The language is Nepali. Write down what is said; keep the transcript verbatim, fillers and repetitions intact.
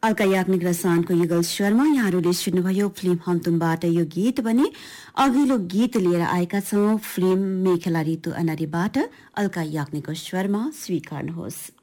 अल्का याग्निक र सानको युगल स्वरमा यहाँहरूले सुन्नुभयो फिल्म हमतुमबाट यो गीत भने अघिल्लो गीत लिएर आएका छौं फिल्म मेखेला ऋतु अनारीबाट अल्का याग्निकको स्वरमा स्वीकार्नुहोस्।